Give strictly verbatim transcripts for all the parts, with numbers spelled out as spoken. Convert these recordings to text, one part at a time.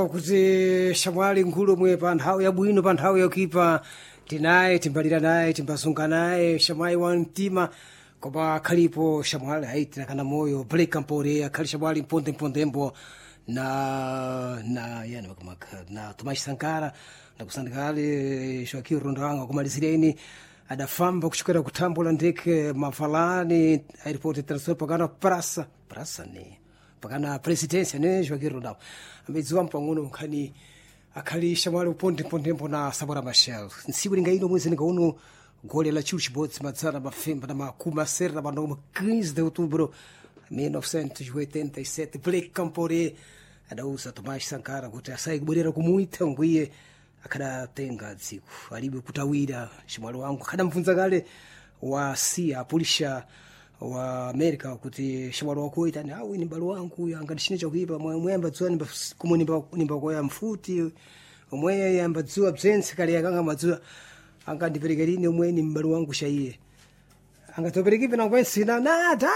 kuti shamwali nkulu mwe pa nthawi yabwino pa nthawi yokipa tinaye timbalira naye timbasunga naye shamwali wa mtima koma khalipo shamwali haiti kana moyo Blake Campore akhali shamwali mponde mpondembo na na yani makamaka na Tomashi Sankara na kusandikali Joaquim Rondanga kumalizireni adafamba kuchokera kutambula ndeke mafalani airport transfer pakana prasa prasa ni pakana presidency ne Joaquim Rondanga amedziwa mpang'ono nkhani akhali shamwali uponde mpondembo na Sabora Machel nsiku lingaino mwezi ngauno gole la Church Boats mazana mafemba na makuma serra banoma quinze de outubro mil novecentos e oitenta e sete Blake Campore adauza Tomashi Sankara kuti asai kubwerera kumuita ngwiye akadatenga dziko alibe kutawira shimwalo wangu akadamvunza kale wa sia pulisha wa America kuti shimwalo wako itani awu ni balo wangu yangadishine chokipa mwemba dzwa kumunimba nimba kwa mfuti omwe yamba dzwa bzense kale yakanga madzwa angandipereka lini omwe ni mbalo wangu shaiye angatopereka ipe nangwensi na nada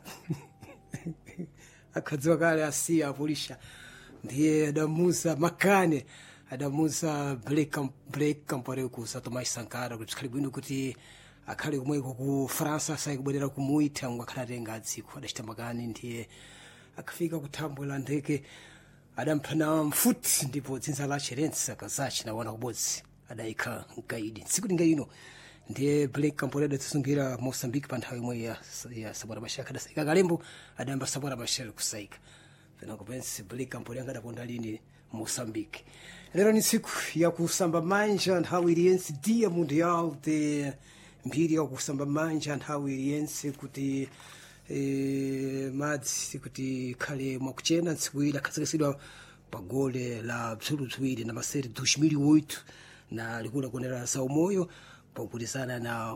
akadzwa kale asia pulisha ndiye adamusa makane adamusa Blake Blake Campore kusa Tomashi Sankara kuti khali bwino kuti akhali kumweko ku France sai kubwerera kumuita ngwakhalatenga dziko adachita makani ndiye akafika kutambula ndeke adampana mfuti ndipo dzinza la Cherensa kazachi naona kubodzi adaika gaidi tsiku lingaino ndiye Blake Campore adatsungira Mozambique pa nthawi imwe ya ya Sabora Machel adasaika kalembo adamba Sabora Machel kusaika pena kupensi Blake Campore angadaponda lini Mozambique. Lero ni siku ya kusamba manja nthawi iliyense dia mundial de mbiri ya kusamba manja nthawi iliyense kuti eh, madzi kuti khale mwakuchena tsiku ili akhazikitsidwa pa gole la bzulu bziwiri na maseri dois mil e oito na likula kuonera za umoyo pakugwirizana na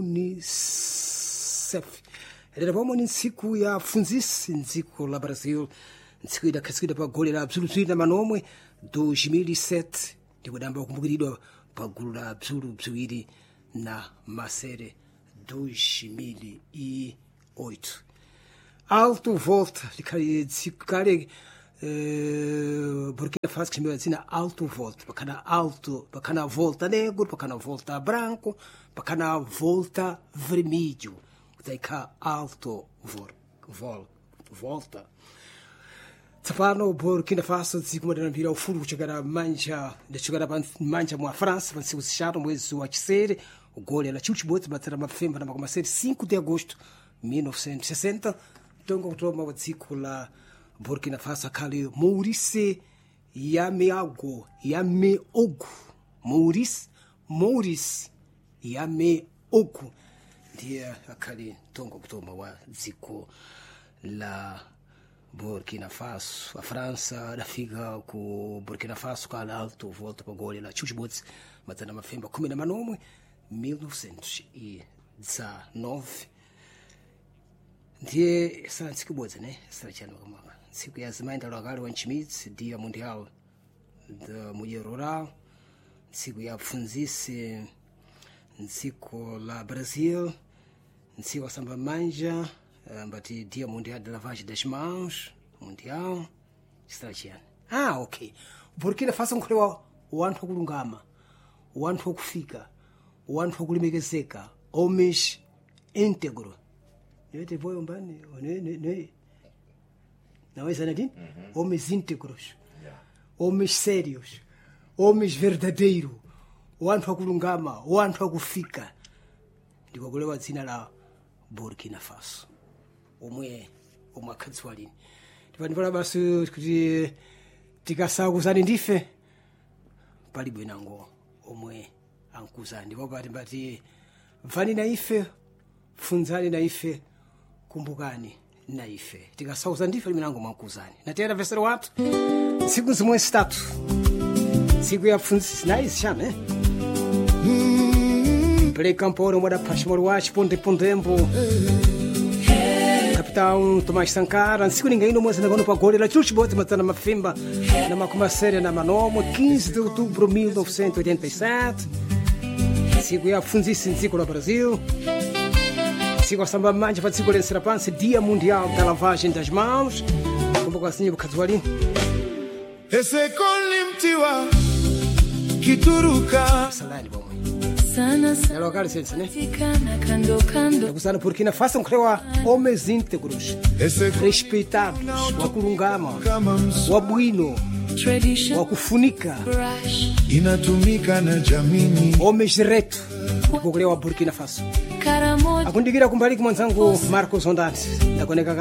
UNICEF. Lero pomwe ni siku ya funzisi mdziko la Brazil ntsiku idakhazikitsidwa pa gole la bzulu bziwiri na manomwe dois mil e sete ndikudamba kumbukiridwa pa gulu la bzulu bziwiri na masere dois mil e oito. Alto volta likhali kale eh, Burkina Faso chimbiwa zina alto volta pakana alto pakana volta negro pakana volta branco pakana volta vermelho utaika alto vol, vol, volta tsapano Burkina Faso zikumana mpira ufulu kuchokera manja ndachokera pa manja mwa France pa nsiku zishatu mwezi wa chisere ugole la Church Boats batera mafemba na makoma sete cinco de agosto mil novecentos e sessenta tongo kutoma wa dziko la Burkina Faso akhali Maurice Yameago Yameogo Maurice Maurice Yameogo ndiye akhali tongo kutoma wa dziko la Burkina Faso. A França adafika ku Burkina Faso kala alto volta pa gole la Church Boats matana mafemba kumi na manomwe mil novecentos e dezenove ndiye sa ntsiku bodzi ne sarachana kama ntsiku ya zimaenda lwakale wa nchimidzi dia mundial da mulher rural ntsiku ya pfunzisi ntsiku la Brazil ntsiku samba manja mbati dia mundial de lavagem das mãos mundial sarachana ah okay Burkina Faso nkholewa wanthu kulungama wanthu kufika wanthu kulimekezeka homens íntegro yote boyo mbani ne ne ne naweza nini homens íntegros homens sérios homens verdadeiros wanthu kulungama wanthu kufika ndiko kulewa dzina la Burkina Faso omwe omwe akhadziwa lini ndipanipola basi kuti tikasakuzani ndife palibe nango omwe ankuzani ndipo pati mbati mvani na ife funzani na ife kumbukani na ife tikasauza ndife liminango mwankuzani natera vesero watu siku zimwe statu siku ya funzisi na isi chame eh? Blake Campore mwada pashimoro wachi ponde pondembo Capitão Tomashi Sankara nsiku ningaino mwezi nagano pa gole la Church Boats matana mafimba na makuma séria na manomo quinze de outubro mil novecentos e oitenta e sete siku ya funzisi nziko la Brasil siku ya samba manja pa siku lensera pansi dia mundial da lavagem das mãos kumbuka assim bukazwali ese kolimtiwa kituruka salani bomwe sana sana lokali sense ne tikana kando kando kusana Burkina Faso mkrewa homens íntegros respeitados wakulungama wabwino tradition wakufunika brush inatumika na jamii homens reto kukulewa Burkina Faso karamoja akundikira kumbaliki mwanzangu Marcos Ondani ndakoneka